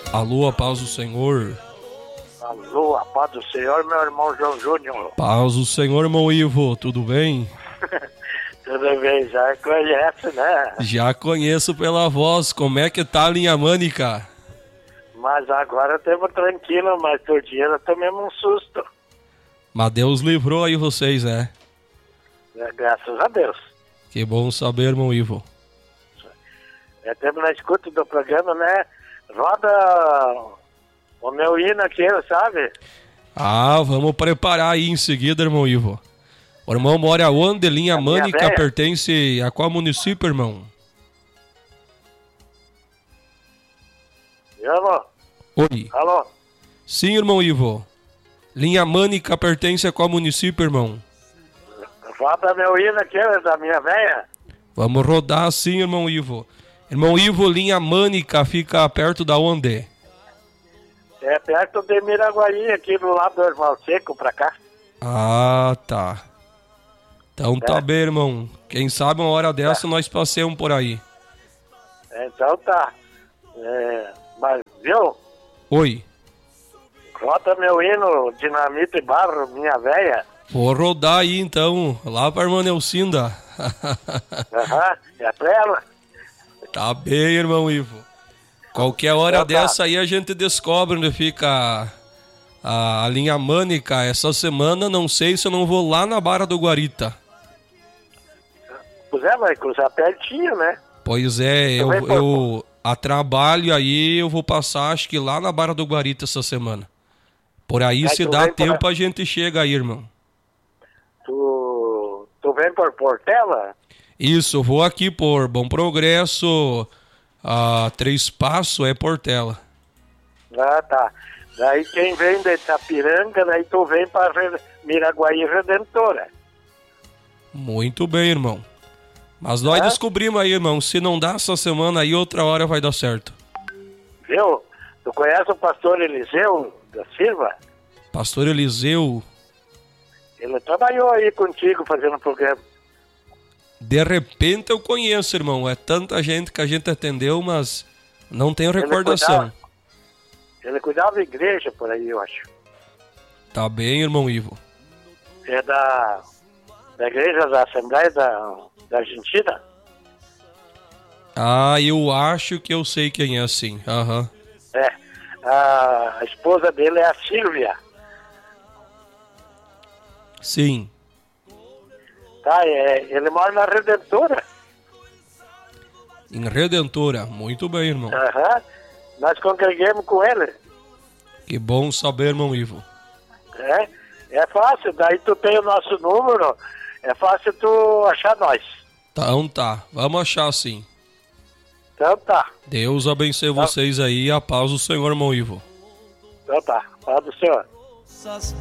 Alô, a paz do Senhor. Alô, a paz do Senhor, meu irmão João Júnior. Paz do Senhor, irmão Ivo, tudo bem? Tudo bem, já conhece, né? Já conheço pela voz, como é que tá a linha Mânica? Mas agora estamos tranquilos, mas todo dia nós tomamos um susto. Mas Deus livrou aí vocês, né? Graças a Deus. Que bom saber, irmão Ivo. Estamos na escuta do programa, né? Roda o meu hino aqui, sabe? Ah, vamos preparar aí em seguida, irmão Ivo. O irmão mora onde? Linha A minha Mânica véia? pertence a qual município, irmão? Alô? Oi. Alô? Sim, irmão Ivo. Linha Mânica pertence a qual município, irmão? Roda meu hino aqui, da minha véia. Vamos rodar sim, irmão Ivo. Irmão Ivo, linha Mânica fica perto da onde? É perto de Miraguaí, aqui do lado do Irmão Seco, pra cá. Ah, tá. Então tá bem, irmão. Quem sabe uma hora dessa nós passeamos por aí. Então tá. Mas, viu? Oi. Roda meu hino, Dinamite e Barro, minha véia. Vou rodar aí então, lá pra irmã Nelcinda. Aham, é pra ela. Tá bem, irmão Ivo. Qualquer hora Então tá. dessa aí a gente descobre onde fica a linha Mânica. Essa semana não sei se eu não vou lá na Barra do Guarita. Pois é, vai cruzar pertinho, né? Pois é, eu a trabalho aí eu vou passar acho que lá na Barra do Guarita essa semana. Por aí Aí se tu dá vem tempo pra- a gente chega aí, irmão. Tu vem por Portela? Isso, eu vou aqui por Bom Progresso, a Três Passos é Portela. Ah, tá. Daí quem vem de Itapiranga, daí tu vem pra Miraguaí Redentora. Muito bem, irmão. Mas nós descobrimos aí, irmão, se não dá essa semana aí, outra hora vai dar certo. Viu? Tu conhece o pastor Eliseu da Silva? Pastor Eliseu, Ele trabalhou aí contigo fazendo programa. de repente eu conheço, irmão. É tanta gente que a gente atendeu, mas não tenho recordação. Ele cuidava da igreja por aí, eu acho. Tá bem, irmão Ivo. É da igreja da Assembleia da Argentina. Ah, eu acho que eu sei quem é, sim. Aham. É. A esposa dele é a Sílvia. Sim. Tá, ele mora na Redentora. Em Redentora. Muito bem, irmão. Aham. Nós congregamos com ele. Que bom saber, irmão Ivo. É fácil, daí tu tem o nosso número, é fácil tu achar nós. Então tá. Vamos achar sim. Então tá. Deus abençoe vocês aí. A paz do Senhor, irmão Ivo. Então tá. Paz do Senhor.